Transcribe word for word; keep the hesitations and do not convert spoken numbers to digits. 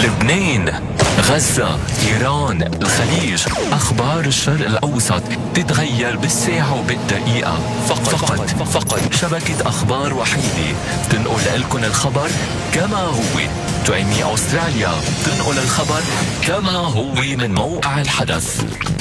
لبنان، غزة، إيران، الخليج. أخبار الشرق الأوسط تتغير بالساعة وبالدقيقة. فقط فقط, فقط شبكة أخبار وحيدة تنقل لكم الخبر كما هو. تؤيمي أستراليا تنقل الخبر كما هو من موقع الحدث.